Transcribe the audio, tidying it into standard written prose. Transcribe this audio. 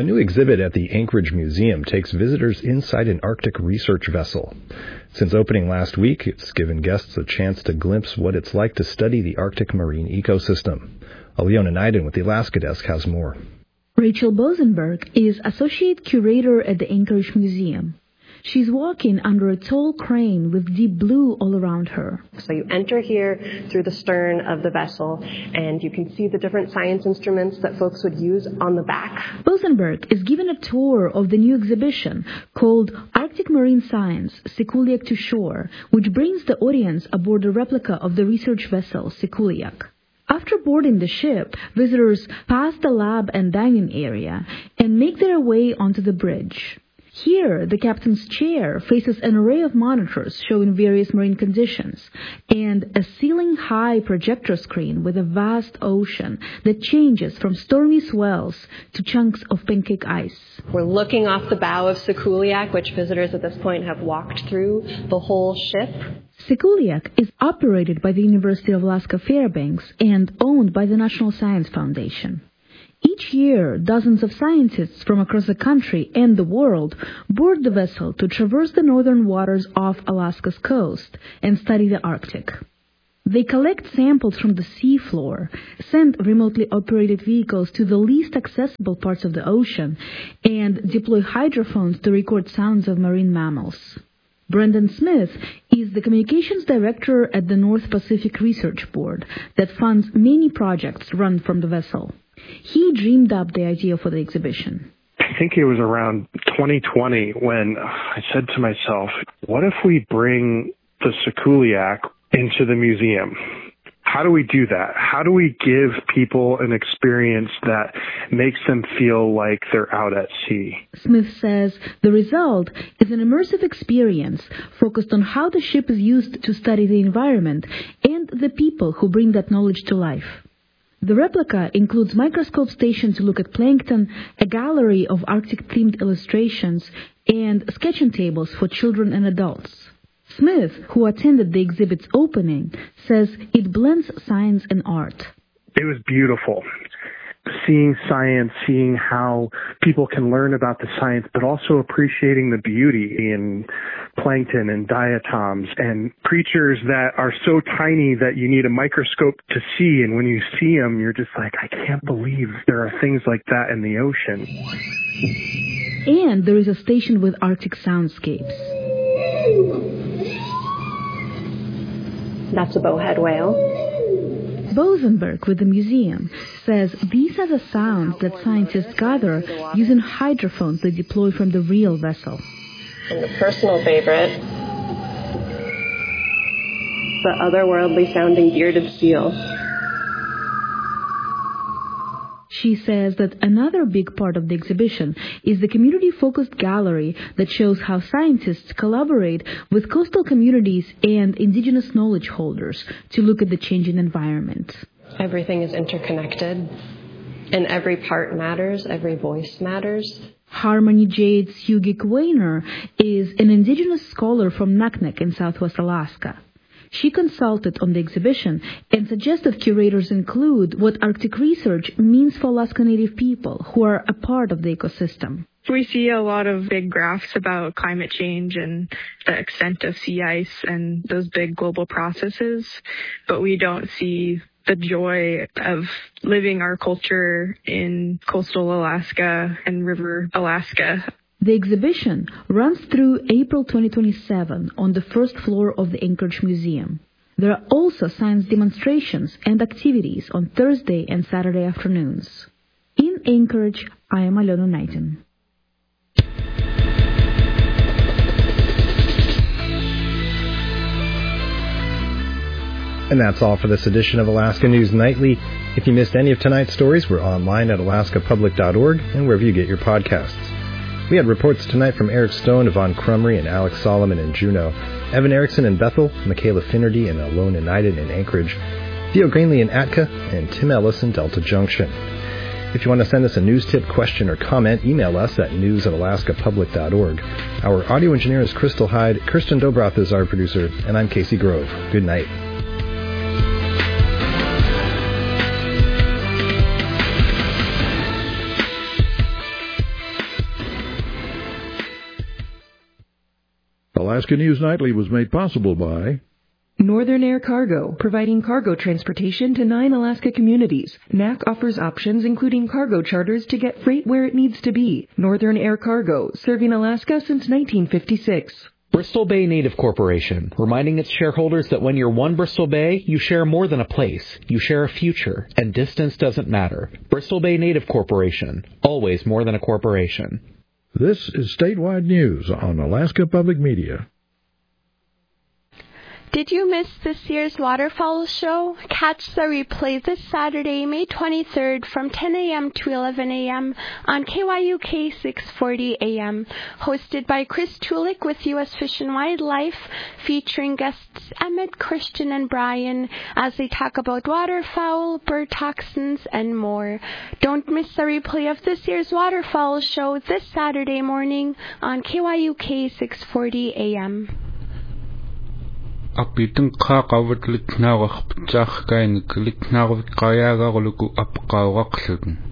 A new exhibit at the Anchorage Museum takes visitors inside an Arctic research vessel. Since opening last week, it's given guests a chance to glimpse what it's like to study the Arctic marine ecosystem. Aliona Naiden with the Alaska Desk has more. Rachel Bosenberg is Associate Curator at the Anchorage Museum. She's walking under a tall crane with deep blue all around her. So you enter here through the stern of the vessel, and you can see the different science instruments that folks would use on the back. Bosenberg is given a tour of the new exhibition called Arctic Marine Science, Sikuliaq to Shore, which brings the audience aboard a replica of the research vessel Sikuliaq. After boarding the ship, visitors pass the lab and dining area and make their way onto the bridge. Here, the captain's chair faces an array of monitors showing various marine conditions and a ceiling-high projector screen with a vast ocean that changes from stormy swells to chunks of pancake ice. We're looking off the bow of Sikuliaq, which visitors at this point have walked through the whole ship. Sikuliaq is operated by the University of Alaska Fairbanks and owned by the National Science Foundation. Each year, dozens of scientists from across the country and the world board the vessel to traverse the northern waters off Alaska's coast and study the Arctic. They collect samples from the seafloor, send remotely operated vehicles to the least accessible parts of the ocean, and deploy hydrophones to record sounds of marine mammals. Brendan Smith is the communications director at the North Pacific Research Board that funds many projects run from the vessel. He dreamed up the idea for the exhibition. I think it was around 2020 when I said to myself, what if we bring the Sikuliaq into the museum? How do we do that? How do we give people an experience that makes them feel like they're out at sea? Smith says the result is an immersive experience focused on how the ship is used to study the environment and the people who bring that knowledge to life. The replica includes microscope station to look at plankton, a gallery of Arctic-themed illustrations, and sketching tables for children and adults. Smith, who attended the exhibit's opening, says it blends science and art. It was beautiful. Seeing science, seeing how people can learn about the science, but also appreciating the beauty in plankton and diatoms and creatures that are so tiny that you need a microscope to see. And when you see them, you're just like, I can't believe there are things like that in the ocean. And there is a station with Arctic soundscapes. That's a bowhead whale. Bosenberg with the museum says these are the sounds that scientists gather using hydrophones they deploy from the real vessel. And the personal favorite, the otherworldly sounding bearded seal. She says that another big part of the exhibition is the community-focused gallery that shows how scientists collaborate with coastal communities and indigenous knowledge holders to look at the changing environment. Everything is interconnected, and every part matters, every voice matters. Harmony Jade Sugik-Weiner is an indigenous scholar from Naknek in southwest Alaska. She consulted on the exhibition and suggested curators include what Arctic research means for Alaska Native people who are a part of the ecosystem. We see a lot of big graphs about climate change and the extent of sea ice and those big global processes, but we don't see the joy of living our culture in coastal Alaska and river Alaska. The exhibition runs through April 2027 on the first floor of the Anchorage Museum. There are also science demonstrations and activities on Thursday and Saturday afternoons. In Anchorage, I am Aliona Naiden. And that's all for this edition of Alaska News Nightly. If you missed any of tonight's stories, we're online at alaskapublic.org and wherever you get your podcasts. We had reports tonight from Eric Stone, Yvonne Crumry, and Alex Solomon in Juneau, Evan Erickson in Bethel, Michaela Finnerty and Alona Naiden in Anchorage, Theo Greenlee in Atka, and Tim Ellis in Delta Junction. If you want to send us a news tip, question, or comment, email us at news@alaskapublic.org. Our audio engineer is Crystal Hyde, Kirsten Dobroth is our producer, and I'm Casey Grove. Good night. Alaska News Nightly was made possible by Northern Air Cargo, providing cargo transportation to 9 Alaska communities. NAC offers options including cargo charters to get freight where it needs to be. Northern Air Cargo, serving Alaska since 1956. Bristol Bay Native Corporation, reminding its shareholders that when you're one Bristol Bay, you share more than a place. You share a future, and distance doesn't matter. Bristol Bay Native Corporation, always more than a corporation. This is Statewide News on Alaska Public Media. Did you miss this year's Waterfowl Show? Catch the replay this Saturday, May 23rd from 10 a.m. to 11 a.m. on KYUK 640 a.m. Hosted by Chris Tulik with U.S. Fish and Wildlife, featuring guests Emmett, Christian, and Brian as they talk about waterfowl, bird toxins, and more. Don't miss the replay of this year's Waterfowl Show this Saturday morning on KYUK 640 a.m. Apiteng qaqawat litnaawaq pitsaq kain litnaawaq qayaagaqluku apqaawaqlun